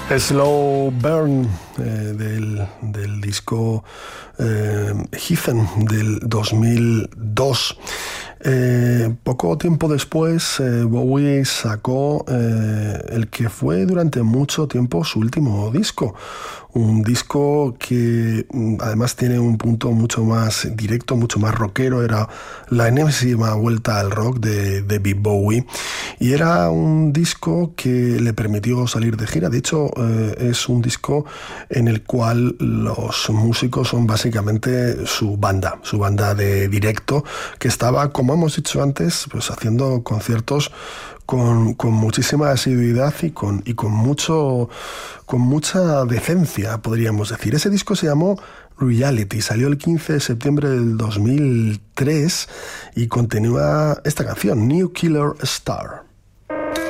Slow Burn del disco Heathen del 2002. Poco tiempo después Bowie sacó el que fue durante mucho tiempo su último disco. Un disco que además tiene un punto mucho más directo, mucho más rockero. Era la enésima vuelta al rock de David Bowie. Y era un disco que le permitió salir de gira. De hecho, es un disco en el cual los músicos son básicamente su banda de directo, que estaba, como hemos dicho antes, pues haciendo conciertos con muchísima asiduidad y con mucha decencia, podríamos decir. Ese disco se llamó Reality, salió el 15 de septiembre del 2003 y contenía esta canción, New Killer Star.